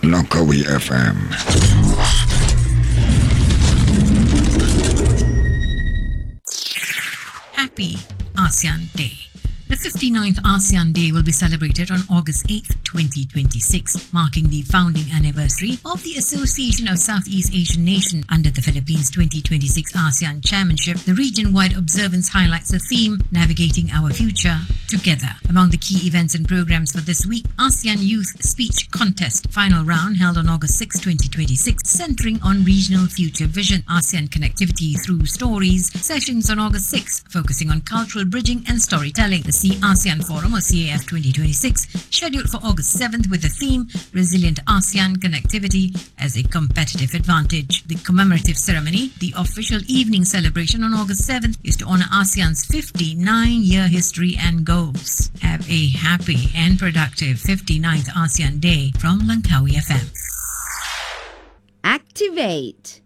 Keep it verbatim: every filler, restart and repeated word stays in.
Langkawi F M. Happy ASEAN Day. The fifty-ninth ASEAN Day will be celebrated on August eighth, twenty twenty-six, marking the founding anniversary of the Association of Southeast Asian Nations. Under the Philippines twenty twenty-six ASEAN Chairmanship, the region-wide observance highlights the theme, Navigating Our Future Together. Among the key events and programs for this week, ASEAN Youth Speech Contest final round held on August sixth, twenty twenty-six, centering on regional future vision, ASEAN connectivity through stories, sessions on August sixth, focusing on cultural bridging and storytelling. The C ASEAN Forum, or C A F twenty twenty-six, scheduled for August seventh with the theme, Resilient ASEAN Connectivity as a Competitive Advantage. The commemorative ceremony, the official evening celebration on August seventh, is to honor ASEAN's fifty-nine-year history and goals. Have a happy and productive fifty-ninth ASEAN Day from Langkawi F M. Activate.